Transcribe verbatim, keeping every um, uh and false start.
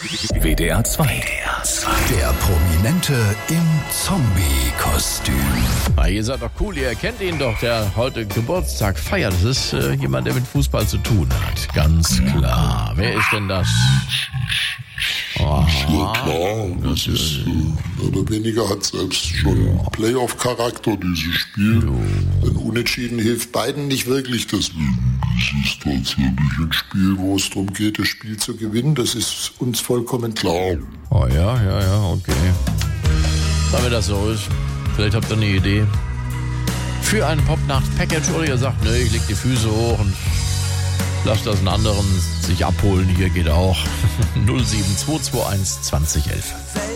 W D R zwei. Der Prominente im Zombie-Kostüm. Ah, ihr seid doch cool, ihr kennt ihn doch, der heute Geburtstag feiert. Das ist äh, jemand, der mit Fußball zu tun hat. Ganz klar. Wer ist denn das? Oh, ja klar, das ist äh, mehr oder weniger hat selbst schon Playoff-Charakter, dieses Spiel. Denn Unentschieden hilft beiden nicht wirklich, deswegen es ist tatsächlich ein Spiel, wo es darum geht, das Spiel zu gewinnen. Das ist uns vollkommen klar. Oh ja, ja, ja, okay. Damit das so ist, vielleicht habt ihr eine Idee für ein Popnacht-Package oder ihr sagt, ne, ich leg die Füße hoch und lasst das einen anderen sich abholen. Hier geht auch null sieben zwei zwei eins zwanzig elf.